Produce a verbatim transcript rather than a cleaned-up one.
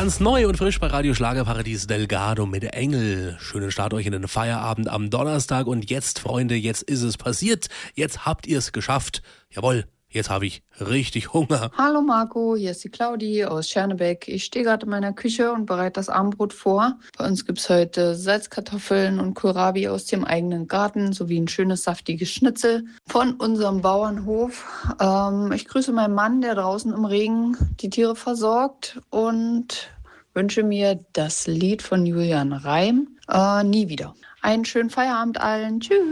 Ganz neu und frisch bei Radio Schlagerparadies Delgado mit Engel. Schönen Start euch in den Feierabend am Donnerstag. Und jetzt, Freunde, jetzt ist es passiert. Jetzt habt ihr es geschafft. Jawohl, jetzt habe ich richtig Hunger. Hallo Marco, hier ist die Claudi aus Schernebeck. Ich stehe gerade in meiner Küche und bereite das Abendbrot vor. Bei uns gibt es heute Salzkartoffeln und Kohlrabi aus dem eigenen Garten sowie ein schönes saftiges Schnitzel von unserem Bauernhof. Ähm, ich grüße meinen Mann, der draußen im Regen die Tiere versorgt, und wünsche mir das Lied von Julian Reim, äh, Nie wieder. Einen schönen Feierabend allen. Tschüss.